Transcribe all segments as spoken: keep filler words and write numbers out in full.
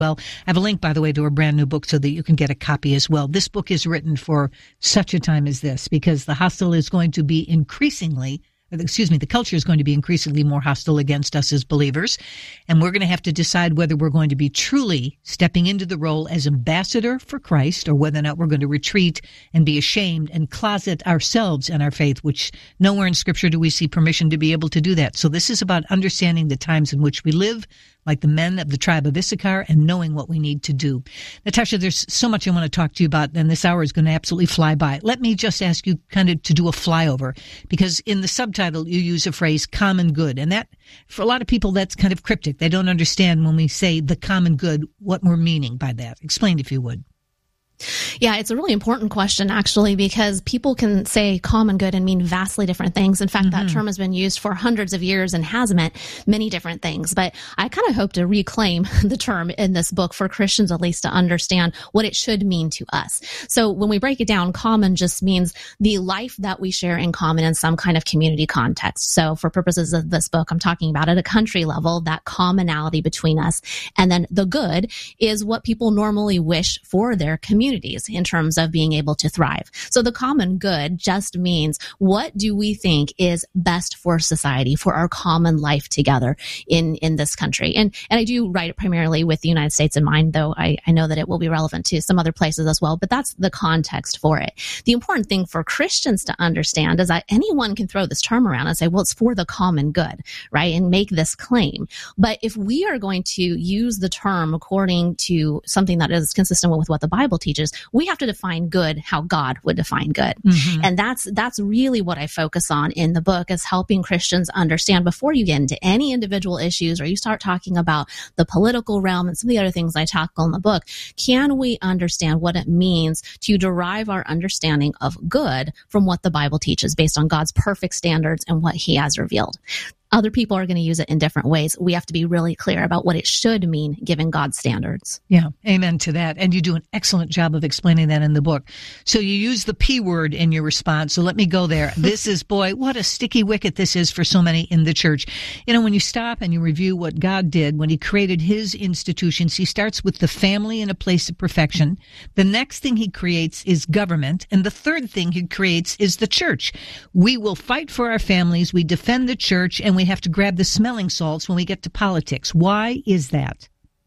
Well, I have a link, by the way, to a brand new book so that you can get a copy as well. This book is written for such a time as this because the hostile is going to be increasingly, excuse me, the culture is going to be increasingly more hostile against us as believers. And we're going to have to decide whether we're going to be truly stepping into the role as ambassador for Christ or whether or not we're going to retreat and be ashamed and closet ourselves and our faith, which nowhere in Scripture do we see permission to be able to do that. So this is about understanding the times in which we live, like the men of the tribe of Issachar, and knowing what we need to do. Natasha, there's so much I want to talk to you about, and this hour is going to absolutely fly by. Let me just ask you kind of to do a flyover, because in the subtitle you use a phrase, common good, and that, for a lot of people, that's kind of cryptic. They don't understand when we say the common good, what we're meaning by that. Explain if you would. Yeah, it's a really important question, actually, because people can say common good and mean vastly different things. In fact, mm-hmm. that term has been used for hundreds of years and has meant many different things. But I kind of hope to reclaim the term in this book for Christians, at least, to understand what it should mean to us. So when we break it down, common just means the life that we share in common in some kind of community context. So for purposes of this book, I'm talking about at a country level, that commonality between us. And then the good is what people normally wish for their community in terms of being able to thrive. So the common good just means, what do we think is best for society, for our common life together in, in this country? And, and I do write it primarily with the United States in mind, though I, I know that it will be relevant to some other places as well, but that's the context for it. The important thing for Christians to understand is that anyone can throw this term around and say, well, it's for the common good, right? And make this claim. But if we are going to use the term according to something that is consistent with what the Bible teaches, we have to define good how God would define good. Mm-hmm. And that's that's really what I focus on in the book, is helping Christians understand, before you get into any individual issues or you start talking about the political realm and some of the other things I tackle in the book, can we understand what it means to derive our understanding of good from what the Bible teaches based on God's perfect standards and what He has revealed? Other people are going to use it in different ways. We have to be really clear about what it should mean given God's standards. Yeah, amen to that. And you do an excellent job of explaining that in the book. So you use the P word in your response. So let me go there. This is, boy, what a sticky wicket this is for so many in the church. You know, when you stop and you review what God did when He created His institutions, He starts with the family in a place of perfection. The next thing He creates is government. And the third thing He creates is the church. We will fight for our families. We defend the church, and we We have to grab the smelling salts when we get to politics. Why is that?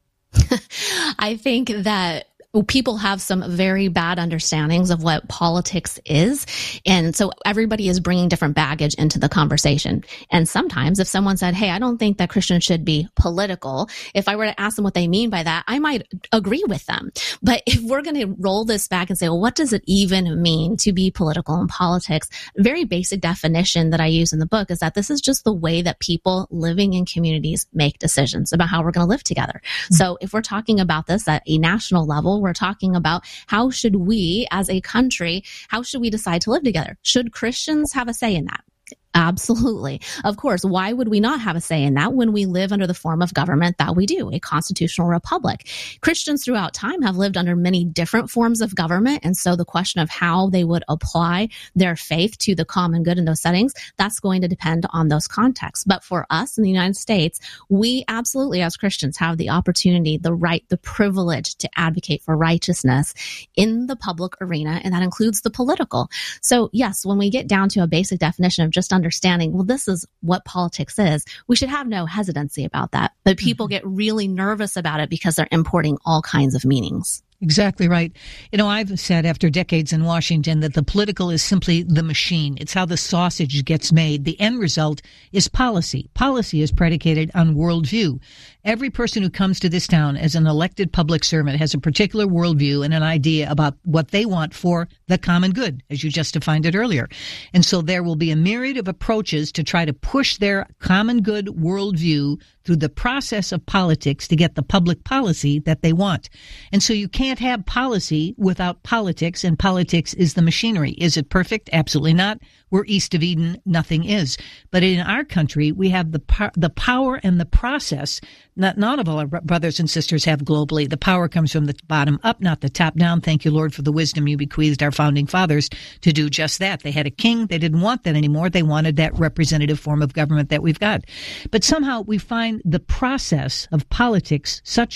I think that people have some very bad understandings of what politics is. And so everybody is bringing different baggage into the conversation. And sometimes if someone said, hey, I don't think that Christians should be political, if I were to ask them what they mean by that, I might agree with them. But if we're going to roll this back and say, well, what does it even mean to be political in politics? A very basic definition that I use in the book is that this is just the way that people living in communities make decisions about how we're going to live together. Mm-hmm. So if we're talking about this at a national level, we're talking about how should we as a country, how should we decide to live together? Should Christians have a say in that? Absolutely. Of course, why would we not have a say in that when we live under the form of government that we do, a constitutional republic? Christians throughout time have lived under many different forms of government. And so the question of how they would apply their faith to the common good in those settings, that's going to depend on those contexts. But for us in the United States, we absolutely as Christians have the opportunity, the right, the privilege to advocate for righteousness in the public arena, and that includes the political. So yes, when we get down to a basic definition of just understanding, well, this is what politics is, we should have no hesitancy about that. But people mm-hmm. get really nervous about it because they're importing all kinds of meanings. Exactly right. You know, I've said after decades in Washington that the political is simply the machine. It's how the sausage gets made. The end result is policy. Policy is predicated on worldview. Every person who comes to this town as an elected public servant has a particular worldview and an idea about what they want for the common good, as you just defined it earlier. And so there will be a myriad of approaches to try to push their common good worldview through the process of politics to get the public policy that they want. And so you can't have policy without politics, and politics is the machinery. Is it perfect? Absolutely not. We're east of Eden. Nothing is. But in our country, we have the po- the power and the process. Not, not all of our brothers and sisters have globally. The power comes from the bottom up, not the top down. Thank you, Lord, for the wisdom you bequeathed our founding fathers to do just that. They had a king. They didn't want that anymore. They wanted that representative form of government that we've got. But somehow we find the process of politics such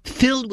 filled with